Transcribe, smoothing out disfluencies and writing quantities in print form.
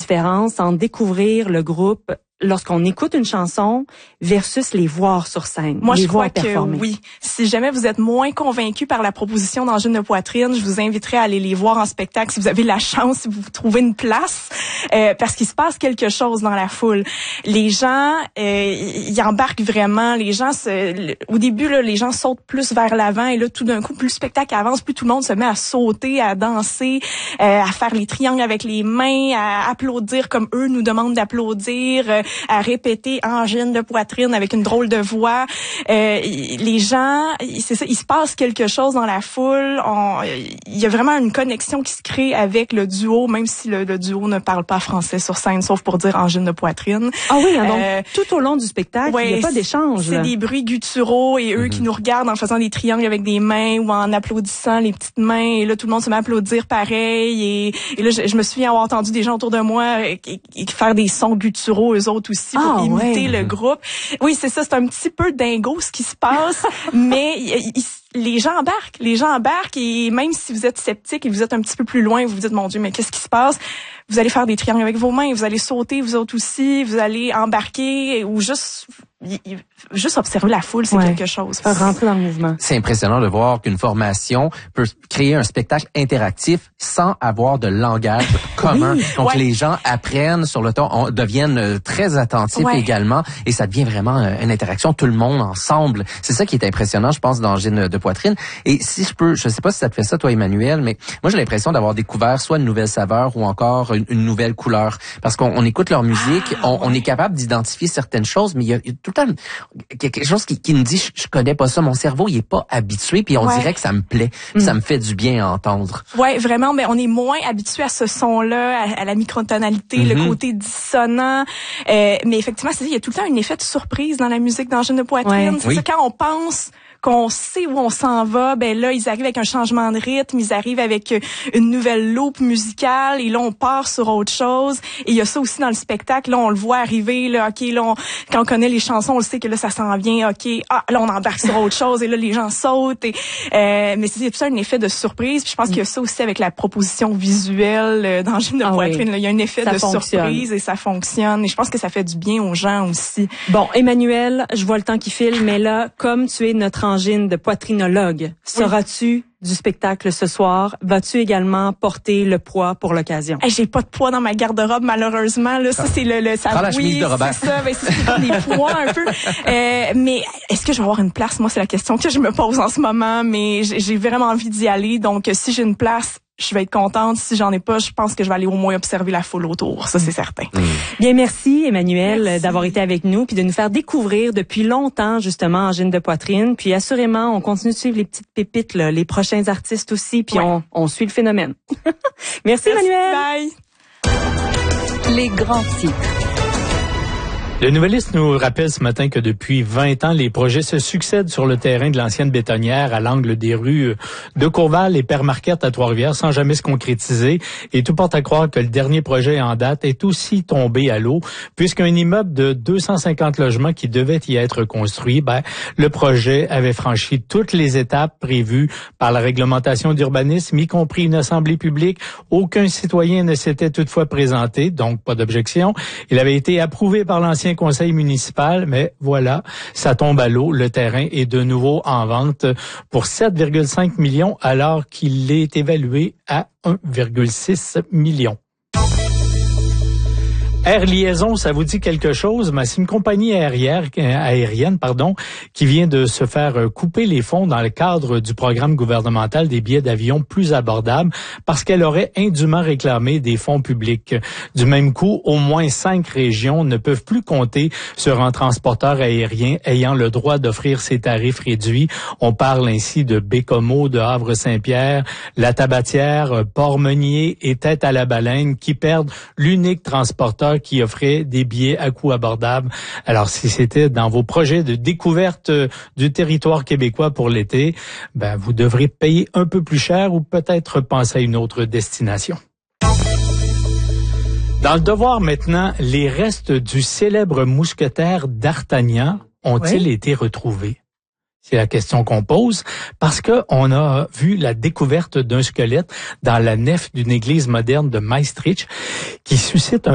différence entre découvrir le groupe lorsqu'on écoute une chanson versus les voir sur scène. Moi, je crois performer. Que oui. Si jamais vous êtes moins convaincu par la proposition d'Angine de poitrine, je vous inviterai à aller les voir en spectacle si vous avez la chance, si vous trouvez une place, parce qu'il se passe quelque chose dans la foule. Les gens, ils embarquent vraiment. Les gens, au début, là, les gens sautent plus vers l'avant et là, tout d'un coup, plus le spectacle avance, plus tout le monde se met à sauter, à danser, à faire les triangles avec les mains, à applaudir comme eux nous demandent d'applaudir, à répéter Angine de poitrine avec une drôle de voix. Les gens, c'est ça, il se passe quelque chose dans la foule. Il y a vraiment une connexion qui se crée avec le duo, même si le duo ne parle pas français sur scène, sauf pour dire Angine de poitrine. Ah oui, donc tout au long du spectacle, il n'y a pas d'échange. C'est des bruits gutturaux et eux qui nous regardent en faisant des triangles avec des mains ou en applaudissant les petites mains. Et là, tout le monde se met à applaudir pareil. Et là, je me souviens avoir entendu des gens autour de moi faire des sons gutturaux, eux autres aussi, pour imiter le groupe. Oui, c'est ça, c'est un petit peu dingo ce qui se passe, mais les gens embarquent et même si vous êtes sceptique et vous êtes un petit peu plus loin, vous vous dites, mon Dieu, mais qu'est-ce qui se passe? Vous allez faire des triangles avec vos mains, vous allez sauter, vous autres aussi, vous allez embarquer ou juste observer la foule, c'est quelque chose. Rentrer dans le mouvement. C'est impressionnant de voir qu'une formation peut créer un spectacle interactif sans avoir de langage commun. Donc les gens apprennent sur le ton, deviennent très attentifs également et ça devient vraiment une interaction, tout le monde ensemble. C'est ça qui est impressionnant, je pense, dans Angine de poitrine. Et si je peux, je sais pas si ça te fait ça, toi, Emmanuel, mais moi j'ai l'impression d'avoir découvert soit une nouvelle saveur ou encore une nouvelle couleur. Parce qu'on écoute leur musique, on est capable d'identifier certaines choses, mais il y a tout le temps quelque chose qui me dit je connais pas ça, mon cerveau il est pas habitué, puis on dirait que ça me plaît, ça me fait du bien à entendre. Ouais, vraiment, mais on est moins habitué à ce son-là, à la microtonalité, le côté dissonant. Mais effectivement, c'est ça, il y a tout le temps un effet de surprise dans la musique d'Angine de poitrine. C'est ça, quand on pense qu'on sait où on s'en va, ben là, ils arrivent avec un changement de rythme, ils arrivent avec une nouvelle loupe musicale, et là, on part sur autre chose. Et il y a ça aussi dans le spectacle, là, on le voit arriver, là, OK, là, quand on connaît les chansons, on le sait que là, ça s'en vient, OK, là, on embarque sur autre chose, et là, les gens sautent, et, mais c'est tout ça un effet de surprise, puis je pense qu'il y a ça aussi avec la proposition visuelle d'Angine de poitrine, là, il y a un effet de surprise, et ça fonctionne, et je pense que ça fait du bien aux gens aussi. Bon, Emmanuel, je vois le temps qui file, mais là, comme tu es notre Angine de poitrinologue, seras-tu du spectacle ce soir? Vas-tu également porter le poids pour l'occasion? J'ai pas de poids dans ma garde-robe, malheureusement. Là, ça, c'est ça. Prends la chemise de Robert. C'est ça. Ben, c'est des poids un peu. Mais est-ce que je vais avoir une place? Moi, c'est la question que je me pose en ce moment. Mais j'ai vraiment envie d'y aller. Donc, si j'ai une place, je vais être contente. Si j'en ai pas, je pense que je vais aller au moins observer la foule autour. Ça, c'est certain. Bien, merci, Emmanuel, d'avoir été avec nous puis de nous faire découvrir depuis longtemps, justement, Angine de poitrine. Puis, assurément, on continue de suivre les petites pépites, là, les prochains artistes aussi, puis on suit le phénomène. Merci, Emmanuel. Bye. Les grands titres. Le Nouvelliste nous rappelle ce matin que depuis 20 ans, les projets se succèdent sur le terrain de l'ancienne bétonnière à l'angle des rues de Courval et Père Marquette à Trois-Rivières sans jamais se concrétiser. Et tout porte à croire que le dernier projet en date est aussi tombé à l'eau puisqu'un immeuble de 250 logements qui devait y être construit, le projet avait franchi toutes les étapes prévues par la réglementation d'urbanisme, y compris une assemblée publique. Aucun citoyen ne s'était toutefois présenté, donc pas d'objection. Il avait été approuvé par l'ancien conseil municipal, mais voilà, ça tombe à l'eau. Le terrain est de nouveau en vente pour 7,5 millions alors qu'il est évalué à 1,6 million. Air Liaison, ça vous dit quelque chose? Mais c'est une compagnie aérienne, qui vient de se faire couper les fonds dans le cadre du programme gouvernemental des billets d'avion plus abordables parce qu'elle aurait indûment réclamé des fonds publics. Du même coup, au moins 5 régions ne peuvent plus compter sur un transporteur aérien ayant le droit d'offrir ses tarifs réduits. On parle ainsi de Bécomo, de Havre-Saint-Pierre, La Tabatière, Port-Meunier et Tête-à-la-Baleine qui perdent l'unique transporteur qui offrait des billets à coût abordable. Alors, si c'était dans vos projets de découverte du territoire québécois pour l'été, vous devrez payer un peu plus cher ou peut-être penser à une autre destination. Dans le devoir maintenant, les restes du célèbre mousquetaire d'Artagnan ont-ils été retrouvés? C'est la question qu'on pose parce que on a vu la découverte d'un squelette dans la nef d'une église moderne de Maastricht qui suscite un